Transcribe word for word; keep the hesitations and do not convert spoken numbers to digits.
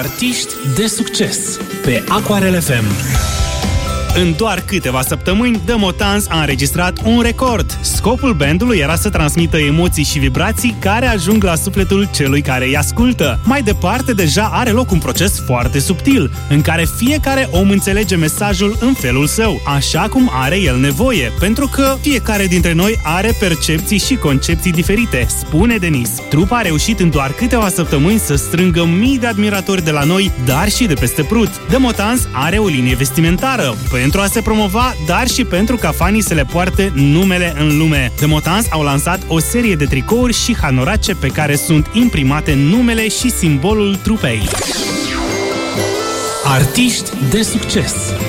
Artiști de succes pe Aquarel F M. În doar câteva săptămâni, The Motans a înregistrat un record. Scopul bandului era să transmită emoții și vibrații care ajung la sufletul celui care îi ascultă. Mai departe, deja are loc un proces foarte subtil, în care fiecare om înțelege mesajul în felul său, așa cum are el nevoie, pentru că fiecare dintre noi are percepții și concepții diferite, spune Denis. Trupa a reușit în doar câteva săptămâni să strângă mii de admiratori de la noi, dar și de peste Prut. The Motans are o linie vestimentară, pentru a se promova, dar și pentru ca fanii să le poarte numele în lume. The Motans au lansat o serie de tricouri și hanorace pe care sunt imprimate numele și simbolul trupei. Artiști de succes